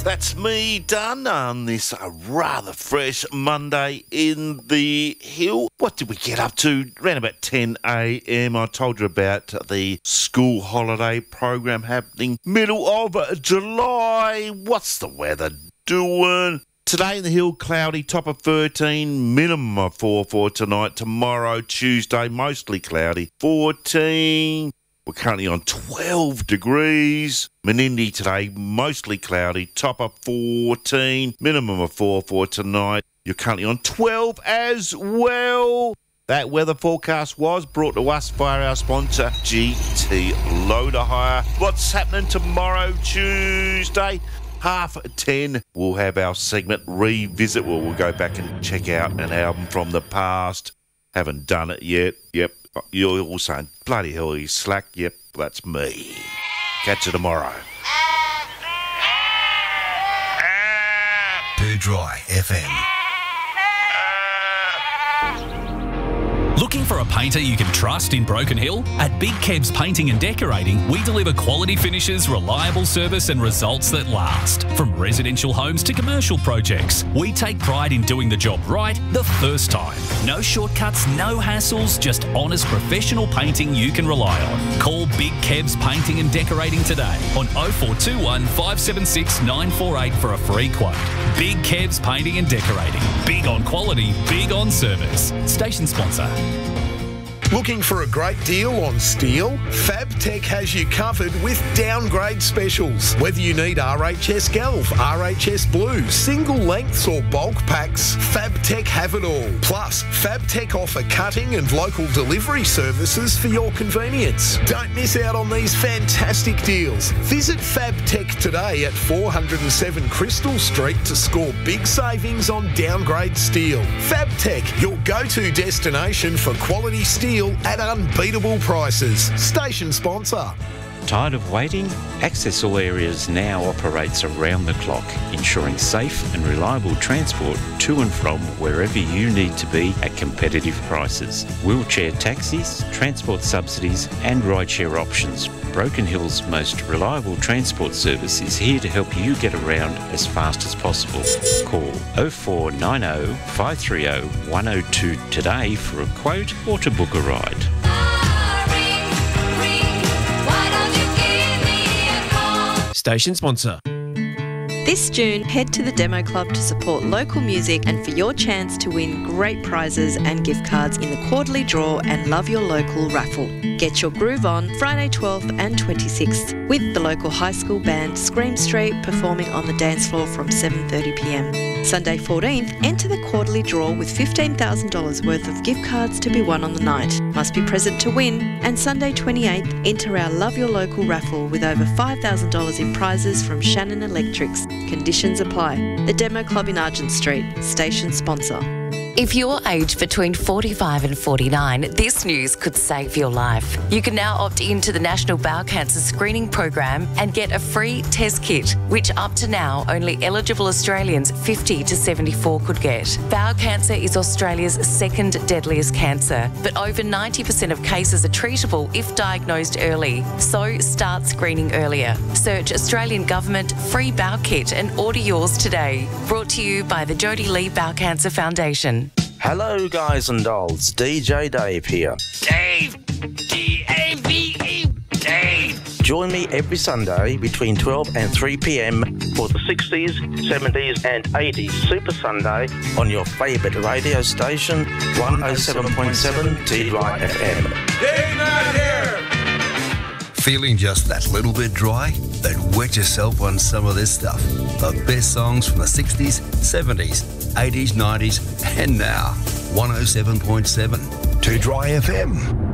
That's me done on this rather fresh Monday in the hill. What did we get up to? Around about 10 a.m. I told you about the school holiday program happening middle of July. What's the weather doing? Today in the hill, cloudy, top of 13, minimum of 4 for tonight. Tomorrow, Tuesday, mostly cloudy, 14. We're currently on 12 degrees. Menindee today, mostly cloudy, top of 14, minimum of 4 for tonight. You're currently on 12 as well. That weather forecast was brought to us by our sponsor, GT Loader Hire. What's happening tomorrow, Tuesday? 10:30, we'll have our segment Revisit, where we'll go back and check out an album from the past. Haven't done it yet. Yep. You're all saying, bloody hell, he's slack. Yep, that's me. Catch you tomorrow. Too Dry FM. Looking for a painter you can trust in Broken Hill? At Big Kebs Painting and Decorating, we deliver quality finishes, reliable service and results that last. From residential homes to commercial projects, we take pride in doing the job right the first time. No shortcuts, no hassles, just honest professional painting you can rely on. Call Big Kebs Painting and Decorating today on 0421 576 948 for a free quote. Big Kebs Painting and Decorating. Big on quality, big on service. Station sponsor. Looking for a great deal on steel? FabTech has you covered with downgrade specials. Whether you need RHS Galv, RHS Blue, single lengths or bulk packs, FabTech have it all. Plus, FabTech offer cutting and local delivery services for your convenience. Don't miss out on these fantastic deals. Visit FabTech today at 407 Crystal Street to score big savings on downgrade steel. FabTech, your go-to destination for quality steel at unbeatable prices. Station sponsor. Tired of waiting? Access All Areas now operates around the clock, ensuring safe and reliable transport to and from wherever you need to be at competitive prices. Wheelchair taxis, transport subsidies and rideshare options. Broken Hill's most reliable transport service is here to help you get around as fast as possible. Call 0490 530 102 today for a quote or to book a ride. Station sponsor. This June, head to the Demo Club to support local music and for your chance to win great prizes and gift cards in the quarterly draw and Love Your Local raffle. Get your groove on Friday 12th and 26th with the local high school band Scream Street performing on the dance floor from 7:30pm. Sunday 14th, enter the quarterly draw with $15,000 worth of gift cards to be won on the night. Must be present to win. And Sunday 28th, enter our Love Your Local raffle with over $5,000 in prizes from Shannon Electrics. Conditions apply. The Demo Club in Argent Street. Station sponsor. If you're aged between 45 and 49, this news could save your life. You can now opt into the National Bowel Cancer Screening Program and get a free test kit, which up to now only eligible Australians 50 to 74 could get. Bowel cancer is Australia's second deadliest cancer, but over 90% of cases are treatable if diagnosed early. So start screening earlier. Search Australian Government Free Bowel Kit and order yours today. Brought to you by the Jodie Lee Bowel Cancer Foundation. Hello, guys and dolls. DJ Dave here. Dave! D-A-V-E! Dave! Join me every Sunday between 12 and 3 p.m. for the 60s, 70s and 80s Super Sunday on your favourite radio station, 107.7 T-Dry FM. Dave not here! Feeling just that little bit dry? Then wet yourself on some of this stuff. The best songs from the 60s, 70s, 80s, 90s and now. 107.7 Too Dry FM.